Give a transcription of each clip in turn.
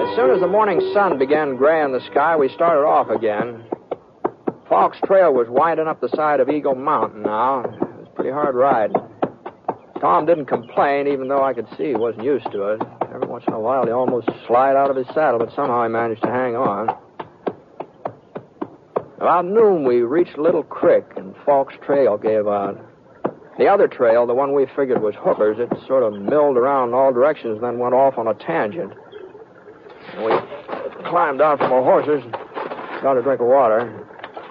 As soon as the morning sun began graying the sky, we started off again. Falk's trail was winding up the side of Eagle Mountain now. It was a pretty hard ride. Tom didn't complain, even though I could see he wasn't used to it. Every once in a while, he almost slid out of his saddle, but somehow he managed to hang on. About noon, we reached a little creek, and Falk's trail gave out. The other trail, the one we figured was Hooker's, it sort of milled around in all directions and then went off on a tangent. And we climbed down from our horses and got a drink of water.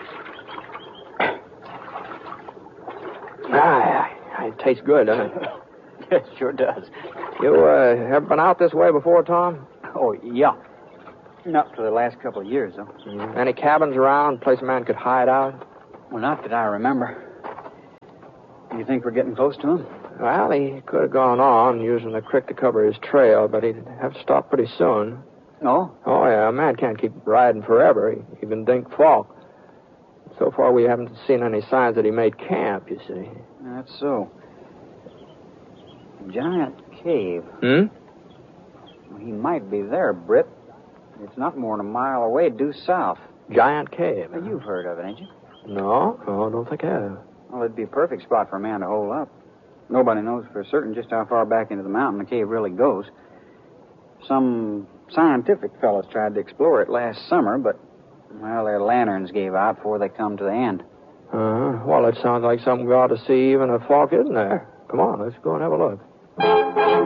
It tastes good, doesn't it? It sure does. You ever been out this way before, Tom? Oh, yeah. Not for the last couple of years, though. Any cabins around, place a man could hide out? Well, not that I remember. You think we're getting close to him? Well, he could have gone on using the creek to cover his trail, but he'd have to stop pretty soon. Oh? Oh, yeah. A man can't keep riding forever. Even Dink Falk. So far, we haven't seen any signs that he made camp, you see. That's so. Giant cave. Hmm? Well, he might be there, Britt. It's not more than a mile away, due south. Giant cave. Well, you've heard of it, ain't you? No, I don't think I have. Well, it'd be a perfect spot for a man to hole up. Nobody knows for certain just how far back into the mountain the cave really goes. Some scientific fellows tried to explore it last summer, but, well, their lanterns gave out before they come to the end. Well, it sounds like something we ought to see even if Falk isn't there. Come on, let's go and have a look.